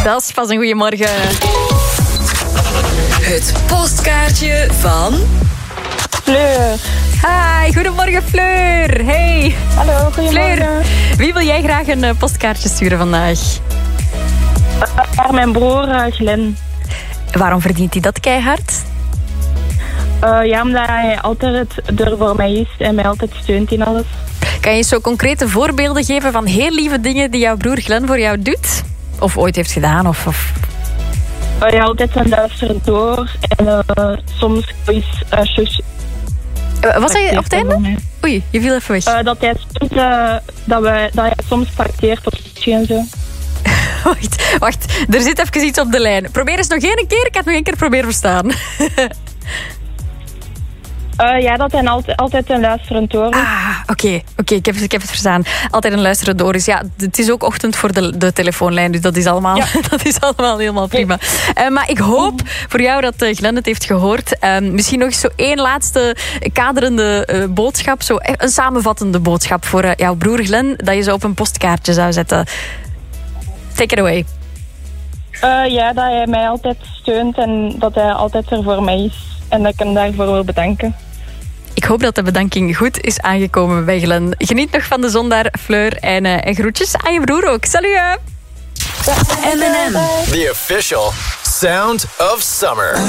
Dat is pas een goeiemorgen. Het postkaartje van... Fleur. Hi, goedemorgen Fleur. Hey. Hallo, goedemorgen. Fleur, wie wil jij graag een postkaartje sturen vandaag? Naar mijn broer Glenn. Waarom verdient hij dat keihard? Ja, omdat hij altijd er voor mij is en mij altijd steunt in alles. Kan je zo concrete voorbeelden geven van heel lieve dingen die jouw broer Glenn voor jou doet? Of ooit heeft gedaan? Of... Ja, altijd zijn luisteren door en soms is Was hij op het einde? Oei, je viel even weg. dat hij soms trakteert op ietsje en zo. Wacht, er zit even iets op de lijn. Probeer eens nog één keer, ik had nog één keer proberen verstaan. Ja, dat hij altijd een luisterend oor is. Oké, ik heb het verstaan. Altijd een luisteren door is. Ja, het is ook ochtend voor de telefoonlijn, dus dat is allemaal, dat is allemaal helemaal prima. Maar ik hoop voor jou dat Glenn het heeft gehoord. Misschien nog zo één laatste kaderende boodschap. Zo een samenvattende boodschap voor jouw broer Glenn, dat je zo op een postkaartje zou zetten. Take it away. Ja, dat hij mij altijd steunt en dat hij altijd er voor mij is. En dat ik hem daarvoor wil bedanken. Ik hoop dat de bedanking goed is aangekomen bij Glenn. Geniet nog van de zon daar, Fleur. En groetjes aan je broer ook. Salut! M&M. The official sound of summer.